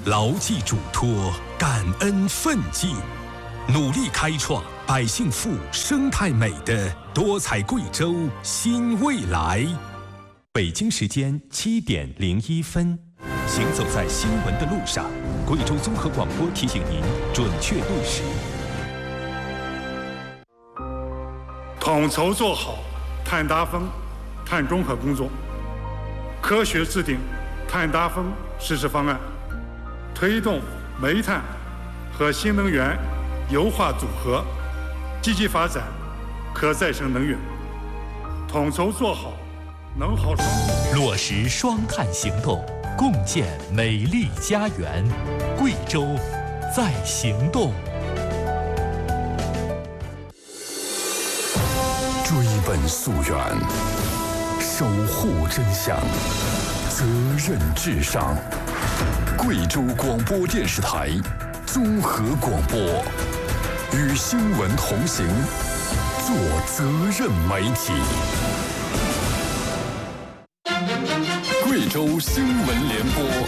牢记嘱托，感恩奋进，努力开创百姓富、生态美的多彩贵州新未来。北京时间7点01分，行走在新闻的路上，贵州综合广播提醒您准确对时。 统筹做好碳达峰、碳中和工作，科学制定碳达峰实施方案，推动煤炭和新能源优化组合，积极发展可再生能源，统筹做好能耗双控， 落实双碳行动，共建美丽家园。贵州在行动。 追本溯源，守护真相，责任至上。贵州广播电视台综合广播，与新闻同行，做责任媒体。贵州新闻联播。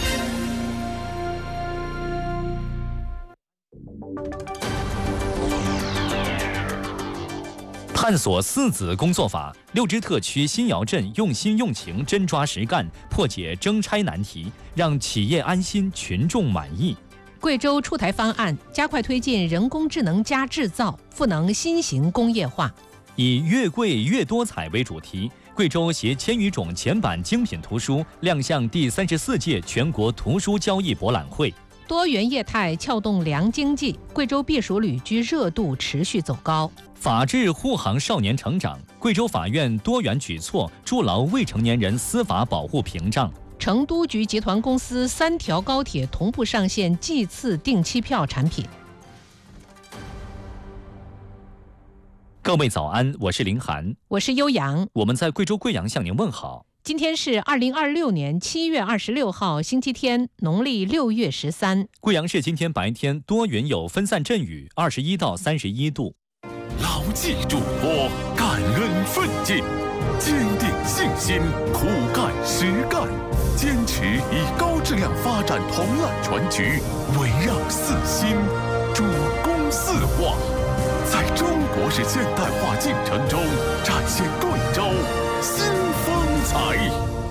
探索4子工作法，六支特区新窑镇用心用情，真抓实干，破解征差难题，让企业安心，群众满意。 贵州出台方案，加快推进人工智能加制造，赋能新型工业化。 以越贵越多彩为主题，贵州携1000余种简版精品图书亮相第34届全国图书交易博览会。 多元业态撬动良经济，贵州避暑旅居热度持续走高。 法治护航少年成长，贵州法院多元举措筑牢未成年人司法保护屏障。 成都局集团公司3条高铁同步上线计次定期票产品。 各位早安，我是林涵， 我是悠扬， 我们在贵州贵阳向您问好。 今天是2026年7月26号星期天，农历6月13。 贵阳市今天白天多云有分散阵雨，21到31度。 牢记嘱托，感恩奋进，坚定信心，苦干实干，坚持以高质量发展统揽全局，围绕4新，主攻4化，在中国式现代化进程中展现贵州新风采。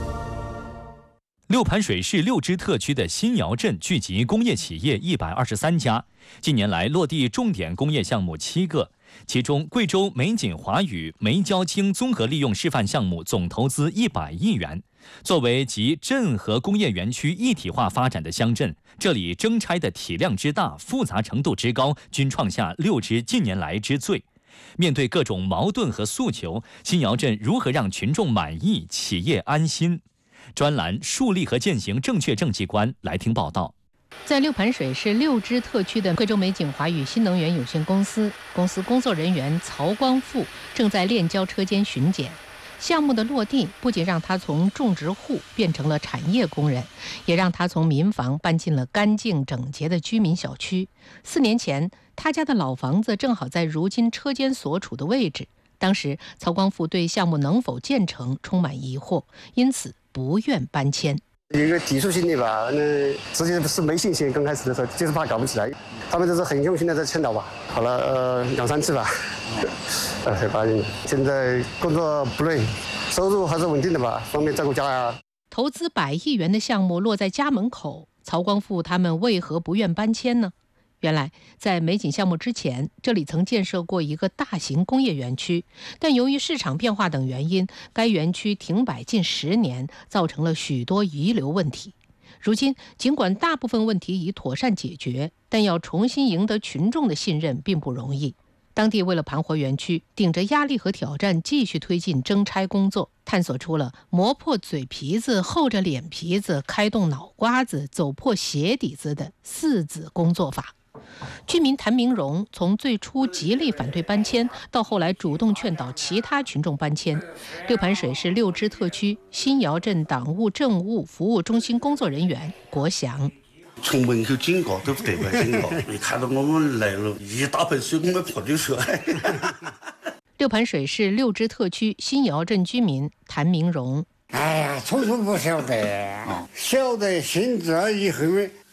六盘水市6支特区的新窑镇聚集工业企业123家，近年来落地重点工业项目7个，其中贵州美锦华宇煤焦氢综合利用示范项目总投资100亿元。作为集镇和工业园区一体化发展的乡镇，这里征差的体量之大、复杂程度之高，均创下6支近年来之最。面对各种矛盾和诉求，新窑镇如何让群众满意、企业安心？专栏树立和践行正确政绩观，来听报道。 在六盘水市6支特区的贵州美锦华宇新能源有限公司工作人员曹光富正在炼焦车间巡检。项目的落地不仅让他从种植户变成了产业工人，也让他从民房搬进了干净整洁的居民小区。4年前，他家的老房子正好在如今车间所处的位置。当时，曹光富对项目能否建成充满疑惑，因此不愿搬迁。 有一个技术性的吧，自己是没信心，刚开始的时候就是怕搞不起来。他们都是很用心的在倡导吧，跑了2、3次吧，才答应。现在工作不累，收入还是稳定的吧，方便照顾家啊。 投资100亿元的项目落在家门口，曹光富他们为何不愿搬迁呢？原来，在美锦项目之前，这里曾建设过一个大型工业园区，但由于市场变化等原因，该园区停摆近10年，造成了许多遗留问题。如今，尽管大部分问题已妥善解决，但要重新赢得群众的信任并不容易。当地为了盘活园区，顶着压力和挑战继续推进征差工作，探索出了磨破嘴皮子、厚着脸皮子、开动脑瓜子、走破鞋底子的4子工作法。居民谭明荣从最初极力反对搬迁，到后来主动劝导其他群众搬迁。六盘水市6支特区新窑镇党务政务服务中心工作人员郭翔。 从门口经过都不得关经过，一看到我们来了，一大盆水我们泼进去。 六盘水市6支特区新窑镇居民谭明荣。 哎呀，初初不晓得，晓得现在以后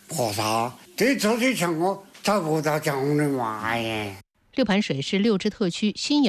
菩萨，对这些像我找不到讲的话耶。 六盘水是六支特区新